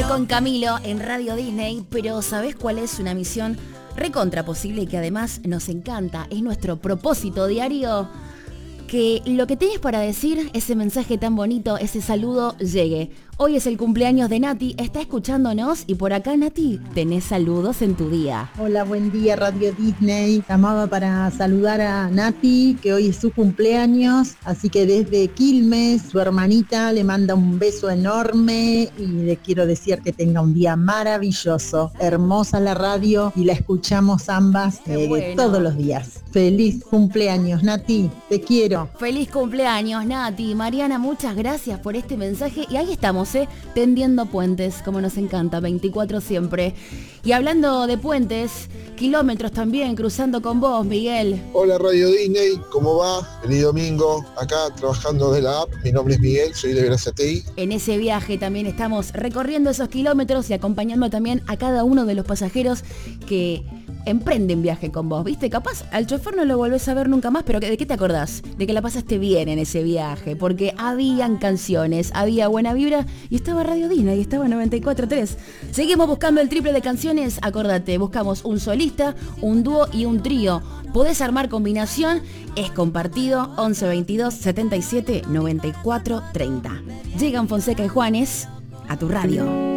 con Camilo en Radio Disney, pero ¿sabés cuál es una misión recontra posible y que además nos encanta? Es nuestro propósito diario. Que lo que tenés para decir, ese mensaje tan bonito, ese saludo, llegue. Hoy es el cumpleaños de Nati, está escuchándonos y por acá, Nati, tenés saludos en tu día. Hola, buen día Radio Disney. Llamaba para saludar a Nati, que hoy es su cumpleaños, así que desde Quilmes, su hermanita le manda un beso enorme y le quiero decir que tenga un día maravilloso. Hermosa la radio y la escuchamos ambas todos los días. Feliz cumpleaños, Nati, te quiero. Feliz cumpleaños, Nati. Mariana, muchas gracias por este mensaje y ahí estamos, tendiendo puentes, como nos encanta, 24 siempre. Y hablando de puentes, kilómetros también, cruzando con vos, Miguel. Hola Radio Disney, ¿cómo va? Feliz domingo, acá trabajando de la app. Mi nombre es Miguel, soy de Verazategui. En ese viaje también estamos recorriendo esos kilómetros y acompañando también a cada uno de los pasajeros que emprenden viaje con vos, ¿viste? Capaz al chofer no lo volvés a ver nunca más, pero ¿de qué te acordás? De que la pasaste bien en ese viaje, porque habían canciones, había buena vibra y estaba Radio Disney y estaba 94.3. Seguimos buscando el triple de canciones, acordate, buscamos un solista, un dúo y un trío. Podés armar combinación, es compartido, 11 22 77 94 30. Llegan Fonseca y Juanes a tu radio.